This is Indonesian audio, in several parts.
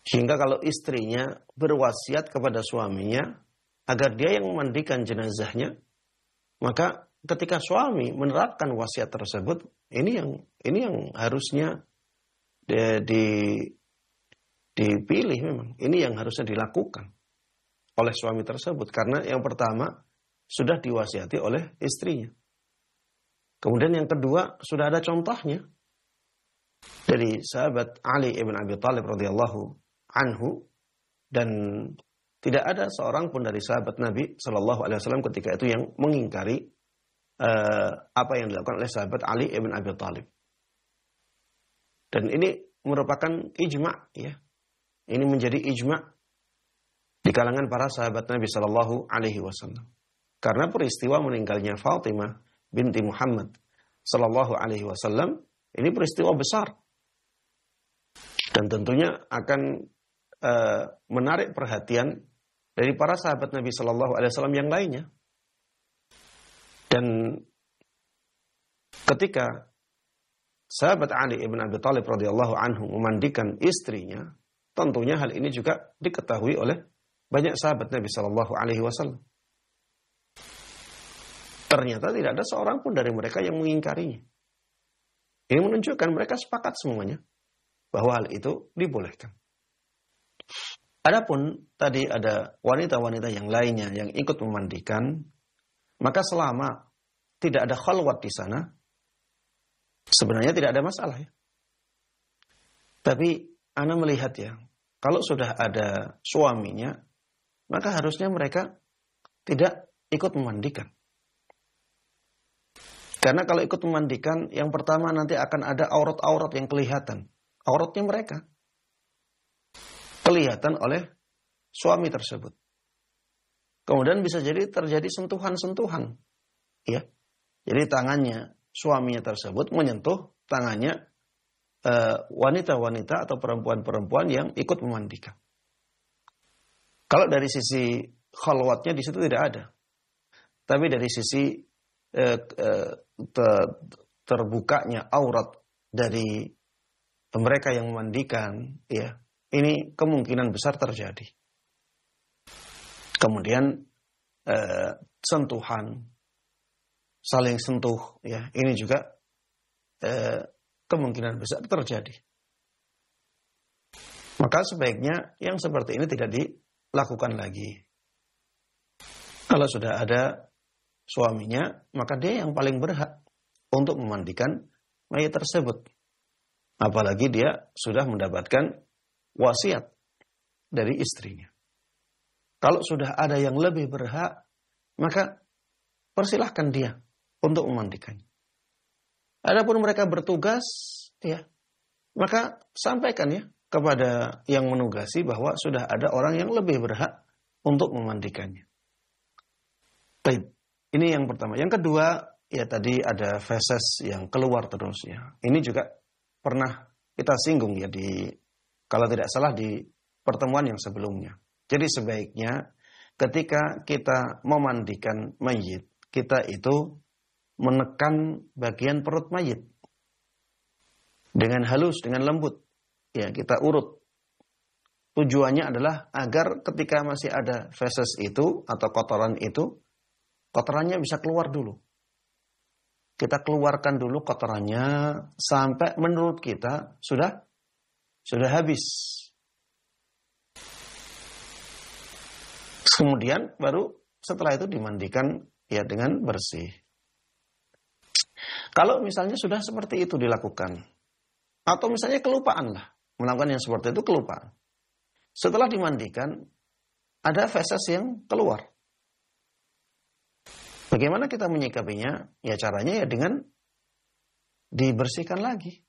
Sehingga kalau istrinya berwasiat kepada suaminya agar dia yang memandikan jenazahnya, maka ketika suami menerapkan wasiat tersebut, ini yang harusnya dipilih memang. Ini yang harusnya dilakukan oleh suami tersebut. Karena yang pertama, sudah diwasiati oleh istrinya. Kemudian yang kedua, sudah ada contohnya dari sahabat Ali ibn Abi Thalib radhiyallahu anhu, dan tidak ada seorang pun dari sahabat Nabi Shallallahu Alaihi Wasallam ketika itu yang mengingkari apa yang dilakukan oleh sahabat Ali ibn Abi Thalib. Dan ini merupakan ijma', ya. Ini menjadi ijma' di kalangan para sahabat Nabi Shallallahu Alaihi Wasallam. Karena peristiwa meninggalnya Fatimah binti Muhammad Shallallahu Alaihi Wasallam ini peristiwa besar dan tentunya akan menarik perhatian dari para sahabat Nabi Shallallahu Alaihi Wasallam yang lainnya. Dan ketika sahabat Ali ibn Abi Thalib radhiyallahu anhu memandikan istrinya, tentunya hal ini juga diketahui oleh banyak sahabat Nabi Shallallahu Alaihi Wasallam. Ternyata tidak ada seorang pun dari mereka yang mengingkarinya. Ini menunjukkan mereka sepakat semuanya bahwa hal itu dibolehkan. Adapun tadi ada wanita-wanita yang lainnya yang ikut memandikan, maka selama tidak ada khalwat di sana, sebenarnya tidak ada masalah, ya. Tapi ana melihat, ya, kalau sudah ada suaminya, maka harusnya mereka tidak ikut memandikan. Karena kalau ikut memandikan, yang pertama nanti akan ada aurat-aurat yang kelihatan. Auratnya mereka kelihatan oleh suami tersebut. Kemudian bisa jadi terjadi sentuhan-sentuhan, ya. Jadi tangannya suaminya tersebut menyentuh tangannya wanita-wanita atau perempuan-perempuan yang ikut memandikan. Kalau dari sisi khalwatnya di situ tidak ada. Tapi dari sisi terbukanya aurat dari mereka yang memandikan, ya, ini kemungkinan besar terjadi. Kemudian sentuhan, saling sentuh, ya, ini juga kemungkinan besar terjadi. Maka sebaiknya yang seperti ini tidak dilakukan lagi. Kalau sudah ada suaminya, maka dia yang paling berhak untuk memandikan mayat tersebut. Apalagi dia sudah mendapatkan wasiat dari istrinya. Kalau sudah ada yang lebih berhak, maka persilahkan dia untuk memandikannya. Adapun mereka bertugas, ya, maka sampaikan, ya, kepada yang menugasi bahwa sudah ada orang yang lebih berhak untuk memandikannya. Baik. Ini yang pertama. Yang kedua, ya, tadi ada feses yang keluar terus, ya. Ini juga pernah kita singgung, ya, kalau tidak salah di pertemuan yang sebelumnya. Jadi sebaiknya ketika kita memandikan mayit, kita itu menekan bagian perut mayit dengan halus, dengan lembut. Ya, kita urut. Tujuannya adalah agar ketika masih ada feses itu atau kotoran itu, kotorannya bisa keluar dulu. Kita keluarkan dulu kotorannya sampai menurut kita sudah habis. Kemudian baru setelah itu dimandikan, ya, dengan bersih. Kalau misalnya sudah seperti itu dilakukan, atau misalnya kelupaan lah, melakukan yang seperti itu kelupaan. Setelah dimandikan, ada feses yang keluar. Bagaimana kita menyikapinya? Ya, caranya ya dengan dibersihkan lagi.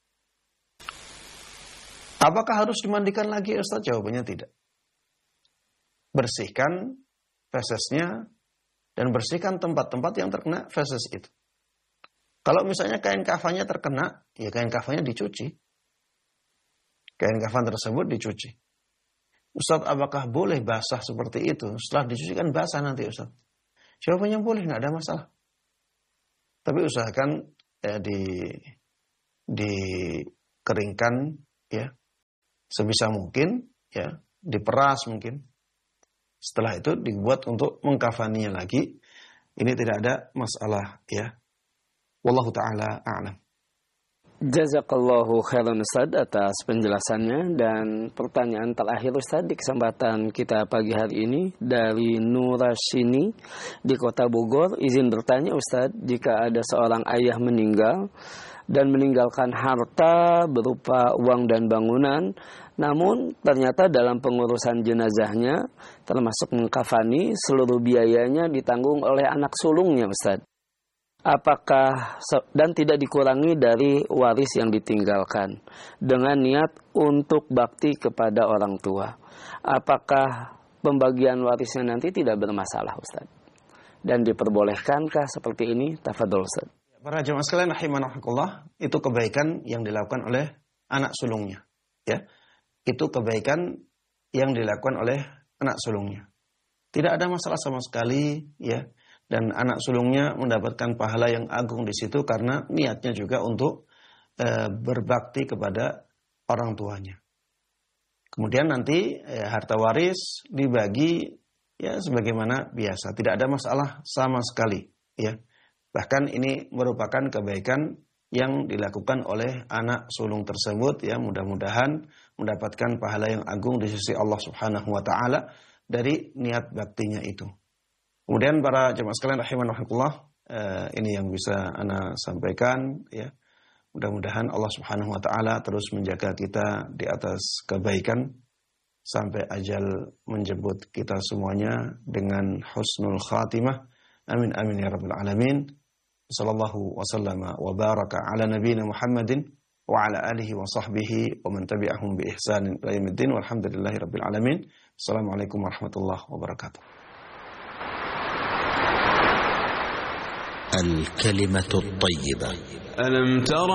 Apakah harus dimandikan lagi, Ustaz? Jawabannya tidak. Bersihkan fesesnya dan bersihkan tempat-tempat yang terkena feses itu. Kalau misalnya kain kafannya terkena, ya kain kafannya dicuci. Kain kafan tersebut dicuci. Ustaz, apakah boleh basah seperti itu? Setelah dicuci kan basah nanti, Ustaz. Jawabannya boleh, nggak ada masalah. Tapi usahakan, ya, dikeringkan, ya, sebisa mungkin ya, diperas mungkin. Setelah itu dibuat untuk mengkafaninya lagi. Ini tidak ada masalah, ya. Wallahu ta'ala a'lam. Jazakallahu khairan Ustaz atas penjelasannya. Dan pertanyaan terakhir Ustaz di kesempatan kita pagi hari ini dari Nurashini di Kota Bogor. Izin bertanya Ustaz, jika ada seorang ayah meninggal dan meninggalkan harta berupa uang dan bangunan, namun ternyata dalam pengurusan jenazahnya termasuk mengkafani, seluruh biayanya ditanggung oleh anak sulungnya Ustaz. Apakah dan tidak dikurangi dari waris yang ditinggalkan dengan niat untuk bakti kepada orang tua. Apakah pembagian warisnya nanti tidak bermasalah Ustaz? Dan diperbolehkankah seperti ini? Tafadhol Ustaz. Para jemaah sekalian rahimakumullah, itu kebaikan yang dilakukan oleh anak sulungnya, ya. Itu kebaikan yang dilakukan oleh anak sulungnya. Tidak ada masalah sama sekali, ya. Dan anak sulungnya mendapatkan pahala yang agung di situ karena niatnya juga untuk berbakti kepada orang tuanya. Kemudian nanti harta waris dibagi ya sebagaimana biasa, tidak ada masalah sama sekali, ya. Bahkan ini merupakan kebaikan yang dilakukan oleh anak sulung tersebut, ya. Mudah-mudahan mendapatkan pahala yang agung di sisi Allah Subhanahu wa taala dari niat baktinya itu. Kemudian para jemaah sekalian rahimakumullah, ini yang bisa ana sampaikan, ya. Mudah-mudahan Allah Subhanahu wa taala terus menjaga kita di atas kebaikan sampai ajal menjemput kita semuanya dengan husnul khatimah. Amin amin ya rabbal alamin. Sallallahu wasallama wa baraka ala nabiyyina Muhammadin wa ala alihi wa sahbihi wa man tabi'ahum bi ihsanin ila yaumiddin walhamdulillahi rabbil alamin. Assalamualaikum warahmatullahi wabarakatuh. الكلمة الطيبة. ألم تر